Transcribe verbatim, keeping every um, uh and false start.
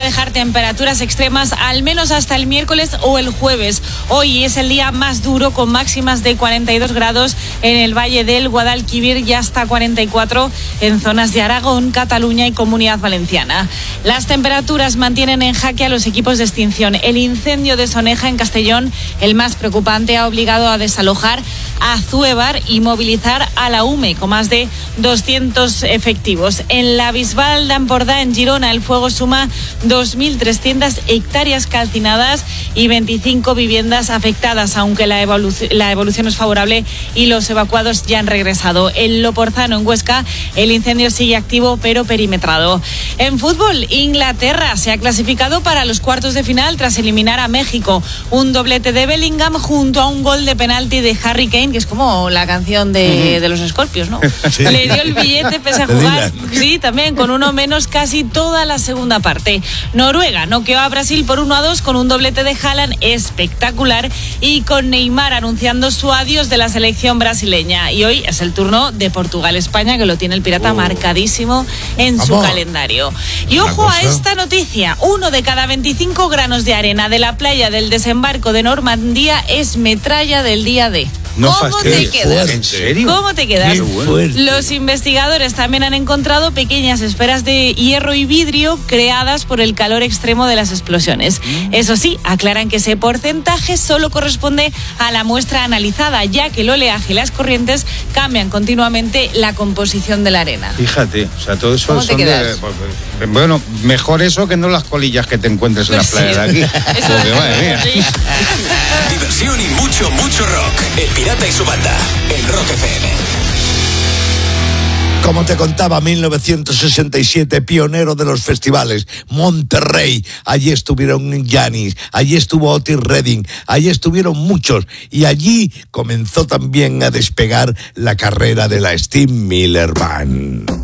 dejar temperaturas extremas al menos hasta el miércoles o el jueves. Hoy es el día más duro, con máximas de cuarenta y dos grados en el Valle del Guadalquivir y hasta cuarenta y cuatro en zonas de Aragón, Cataluña y Comunidad Valenciana. Las temperaturas mantienen en jaque a los equipos de extinción. El incendio de Soneja en Castellón, el más preocupante, ha obligado a desalojar a Zuévar y movilizar a la U M E con más de doscientos efectivos. En la Bisbal d'Empordà, en Girona, el fuego suma dos mil trescientas hectáreas calcinadas y veinticinco viviendas afectadas, aunque la, evolu- la evolución es favorable y los evacuados ya han regresado. En Loporzano, en Huesca, el incendio sigue activo pero perimetrado. En fútbol, Inglaterra se ha clasificado para los cuartos de final tras eliminar a México. Un doblete de Bellingham junto a un gol de penalti de Harry Kane, que es como la canción de, uh-huh. de los Scorpios, ¿no? Sí. Le dio el billete pese a jugar, sí, también con uno menos casi toda la segunda parte. Noruega noqueó a Brasil por uno a dos con un doblete de Haaland espectacular y con Neymar anunciando su adiós de la selección brasileña. Y hoy es el turno de Portugal-España, que lo tiene el Pirata oh. marcadísimo en Vamos. su calendario. Y ojo a esta noticia: uno de cada veinticinco granos de arena de la playa del desembarco de Normandía es metralla del día D. No ¿Cómo te quedas? ¿En serio? ¿Cómo te quedas? Los investigadores también han encontrado pequeñas esferas de hierro y vidrio creadas por el calor extremo de las explosiones. Mm. Eso sí, aclaran que ese porcentaje solo corresponde a la muestra analizada, ya que el oleaje y las corrientes cambian continuamente la composición de la arena. Fíjate, o sea, todo eso ¿Cómo son te de, bueno, mejor eso que no las colillas que te encuentres en pues la playa sí. de aquí. Porque, madre mía. Sí. Diversión y mucho, mucho rock. El Pirata y su banda, en Rock F M. Como te contaba, mil novecientos sesenta y siete, pionero de los festivales, Monterrey. Allí estuvieron Janis, allí estuvo Otis Redding, allí estuvieron muchos. Y allí comenzó también a despegar la carrera de la Steve Miller Band.